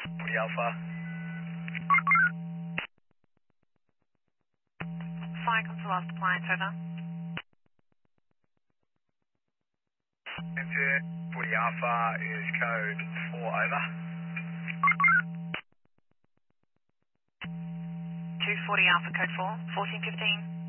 40 Alpha. Flight comes to last appliance, over. Into 40 Alpha is code 4 over. 240 Alpha, code 4, 1415.